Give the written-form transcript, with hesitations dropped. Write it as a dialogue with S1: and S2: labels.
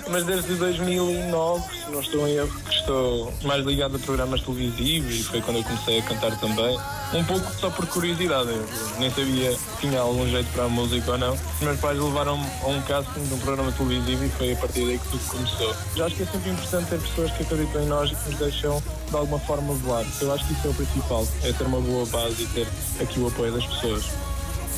S1: mas desde 2009, se não estou em erro, que estou mais ligado a programas televisivos e foi quando eu comecei a cantar também. Um pouco só por curiosidade, eu nem sabia se tinha algum jeito para a música ou não. Os meus pais levaram-me a um casting de um programa televisivo e foi a partir daí que tudo começou. Já acho que é sempre importante ter pessoas que acreditam em nós e que nos deixam de alguma forma voar. Eu acho que isso é o principal, é ter uma boa base e ter aqui o apoio das pessoas.